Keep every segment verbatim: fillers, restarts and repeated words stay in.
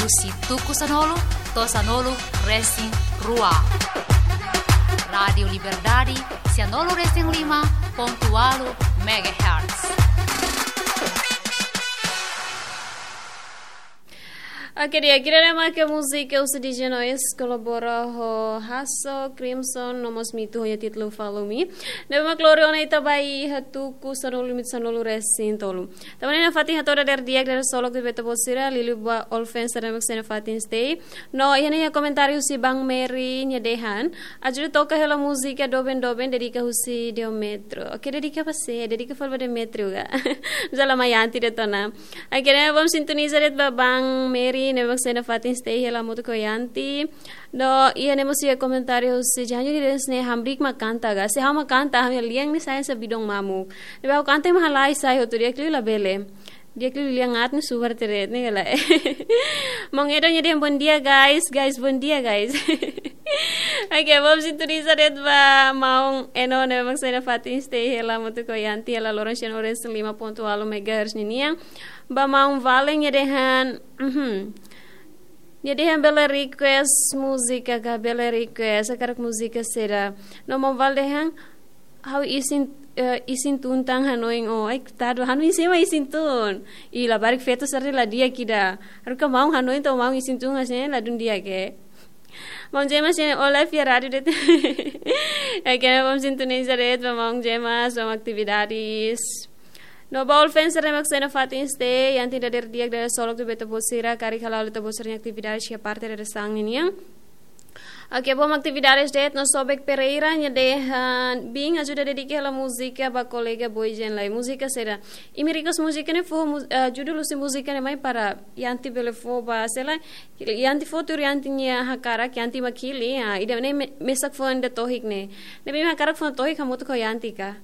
Husi tuku sanolo, to sanolo Racing Rua. Radio Liberdade, Sanolo Racing lima pontualo megahertz. Oke dia kira nama ke musik ke usi D J Noise kolabora ho Hasso Crimson nomos mitu hoya titlu Follow Me. Nama kloriona ita bai hatuku sanolu mit sanolu resin tolu. Tamanina fatin hatora der diak der solok de beta bosira lilu ba olfen saramak sena fatin stay. No yana ya komentari usi Bang Mary nyadehan. Ajuri toka hela musika doben doben dedika usi deo metro. Oke dedika pase dedika falba de metro ga. Zala mayanti de tona. Akhirnya bom sintoniza det ba Bang Mary Nebak sena fatin stay hela moto ko yanti no iya nemos ya komentarios se janjo ni resne hambrik ma kanta ga se hama kanta ham liang ni saya sa bidong mamu ne ba kanta ma halai sai hotu dia kli la bele dia kli liang at ni subar teret ne gala mong edo nya dem bon dia guys guys bon dia guys Oke, bom sintoniza det ba maung eno nebak sena fatin stay hela moto ko yanti hela lorensian ores lima ponto alo megahertz ni niang ba maung valeng ya dehan mhm jadi yang bela request musika ka bela request akarak musika sera no mom valdehan how isin uh, isin tuntang hanoing oh ai tado hanu isema isin tun i la barik feto sarre la dia kida harka maung hanoing to maung isin tun asne la dun dia ke mom jema sene olaf ya radio det akena mom sintoniza det maung jema som aktividades No baul fans remak sena fatin stay yang tidak der diak dari solok tu beta bosira kari kalau itu bosirnya aktividades ya parte dari sang ini yang Oke, bom aktividades det no sobek Pereira nya de bing ajuda dedike la música ba colega boijen lai música será e miricos música ne fo judul usi música ne mai para yanti bele fo ba sela yanti fo tur yanti nya hakara yanti makili ha ida ne mesak fo ende tohik ne ne bi hakara fo tohik hamut ko yanti ka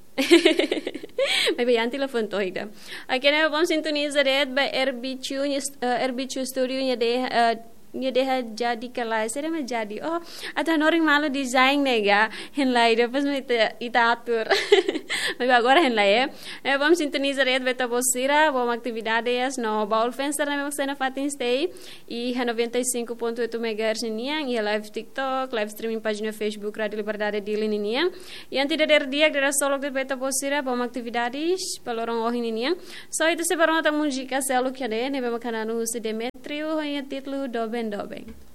May bayanti la fun tohig da. Akhirnya bom sintoniza det ba R B Q R B Q studio nya de nya deha jadi kalai sere me jadi oh atau noring malu design nega hen lai de pas ita ita atur me agora hen lai eh bom sintoniza det beta bosira bom aktividades no baul fans na me sena fatin stay e noventa e cinco ponto oito megahertz niang e live TikTok live streaming página Facebook Radio Liberdade di niang yang tidak der diak der solok det beta bosira bom aktividades palorong oh ini niang so itu sebarang ta música selo que de ne be makananu se Demetrio hoya titlu doben dobeng